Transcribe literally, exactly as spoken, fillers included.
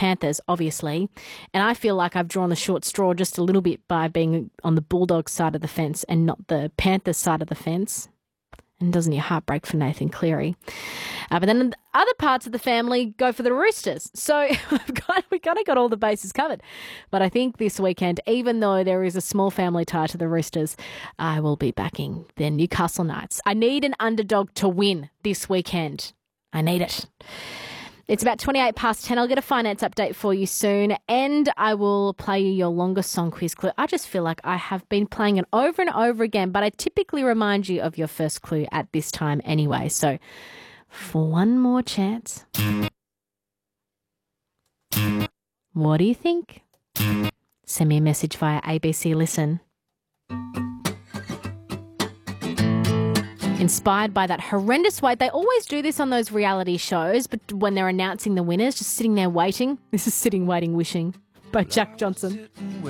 Panthers, obviously. And I feel like I've drawn the short straw just a little bit by being on the Bulldogs side of the fence and not the Panthers side of the fence. And doesn't your heart break for Nathan Cleary? Uh, but then other parts of the family go for the Roosters. So we've got, we kind of got all the bases covered. But I think this weekend, even though there is a small family tie to the Roosters, I will be backing the Newcastle Knights. I need an underdog to win this weekend. I need it. It's about twenty-eight past ten. I'll get a finance update for you soon, and I will play you your longest song quiz clue. I just feel like I have been playing it over and over again, but I typically remind you of your first clue at this time anyway. So for one more chance, what do you think? Send me a message via A B C Listen. Inspired by that horrendous wait. They always do this on those reality shows, but when they're announcing the winners, just sitting there waiting. This is Sitting, Waiting, Wishing by Jack Johnson.